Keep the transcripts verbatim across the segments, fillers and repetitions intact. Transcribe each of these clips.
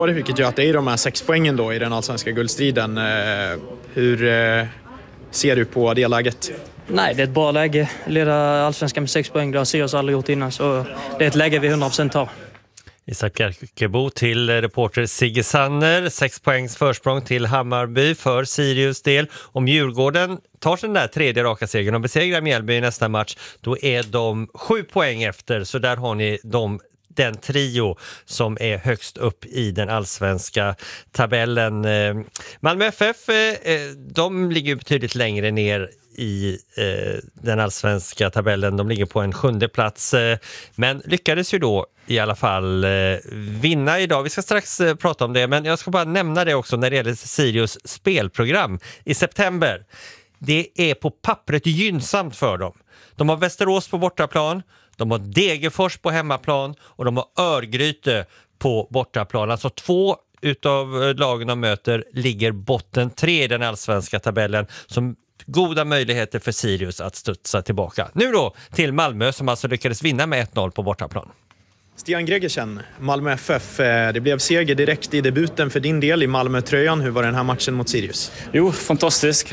Vilket gör att det är de här sex poängen då i den allsvenska guldstriden. Hur ser du på det läget? Nej, det är ett bra läge. Leda allsvenskan med sex poäng, det har Sirius aldrig gjort innan. Så det är ett läge vi hundra procent tar. Isak Bjärkebo till reporter Sigge Sanner. Sex poängs försprång till Hammarby för Sirius del. Om Djurgården tar sig den där tredje raka segern och besegrar Mjällby i nästa match, då är de sju poäng efter. Så där har ni de den trio som är högst upp i den allsvenska tabellen. Malmö F F, de ligger betydligt längre ner i den allsvenska tabellen. De ligger på en sjunde plats, men lyckades ju då i alla fall vinna idag. Vi ska strax prata om det, men jag ska bara nämna det också när det gäller Sirius spelprogram i september. Det är på pappret gynnsamt för dem. De har Västerås på bortaplan, de har Degerfors på hemmaplan och de har Örgryte på bortaplan. Alltså två utav lagen de möter ligger botten tre i den allsvenska tabellen, som goda möjligheter för Sirius att studsa tillbaka. Nu då till Malmö som alltså lyckades vinna med ett noll på bortaplan. Stian Gregersen, Malmö F F, det blev seger direkt i debuten för din del i Malmö-tröjan. Hur var den här matchen mot Sirius? Jo, fantastisk.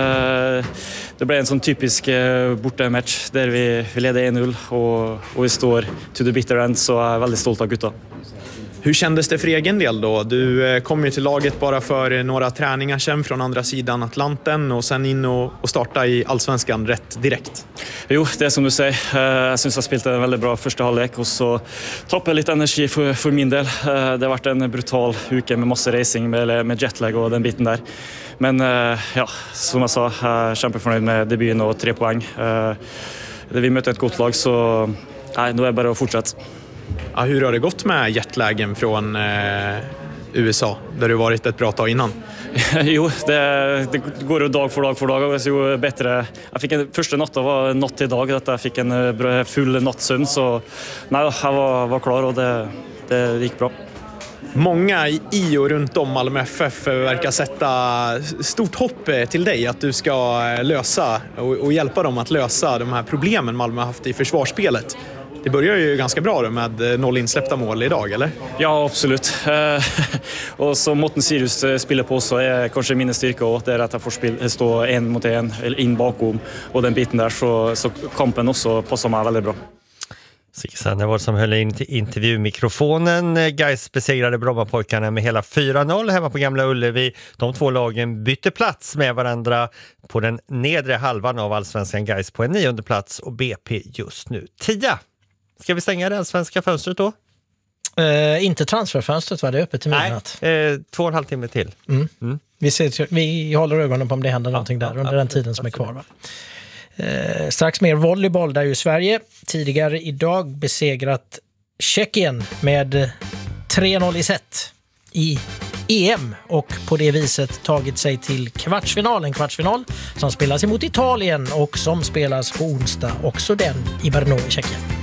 Det blev en sån typisk bortamatch där vi ledde en noll och, och vi står to the bitter end, så jag är väldigt stolt av gutta. Hur kändes det för egen del då? Du kom ju till laget bara för några träningar sedan från andra sidan Atlanten och sen in och, och starta i allsvenskan rätt direkt. Jo, det är som du säger. Jag syns jag spelat en väldigt bra första halvlek och så tappade lite energi för, för min del. Det har varit en brutal uke med massa racing med, med jetlag och den biten där. Men ja, som jag sa, jag är kämpeförnöjd med debuten och tre poäng. Vi möter ett gott lag, så nej, nu är det bara att fortsätta. Ja, hur har det gått med jetlagen från eh, U S A där du varit ett bra tag innan? jo, det, det går ju dag för dag för dag och det är ju bättre. Jag fick en första natten var natt till dag att jag fick en full nattsömn, så nej, jag var, var klar och det, det gick bra. Många i och runt om Malmö F F verkar sätta stort hopp till dig att du ska lösa och, och hjälpa dem att lösa de här problemen Malmö har haft i försvarsspelet. Det börjar ju ganska bra då med noll insläppta mål idag, eller? Ja, absolut. och så måten Sirius spelar på så är kanske min styrka och det är att jag får spela, stå en mot en eller in bakom och den biten där, så, så kampen också passar mig väldigt bra. Sigge var som höll in till intervjumikrofonen. Gais besegrade Brommapojkarna med hela fyra noll hemma på Gamla Ullevi. De två lagen bytte plats med varandra på den nedre halvan av allsvenskan. Gais på en nionde plats och B P just nu tia. Ska vi stänga det allsvenska fönstret då? Uh, inte transferfönstret, var det öppet till midnatt? Nej, eh, två och en halv timme till. Mm. Mm. Vi, ser, vi håller ögonen på om det händer ja, någonting där ja, under ja, den tiden som är kvar. Va? Uh, strax mer volleyboll där ju Sverige tidigare idag besegrat Tjeckien med tre noll i set i E M och på det viset tagit sig till kvartsfinalen. Kvartsfinal som spelas emot Italien och som spelas på onsdag, också den i Brno i Tjeckien.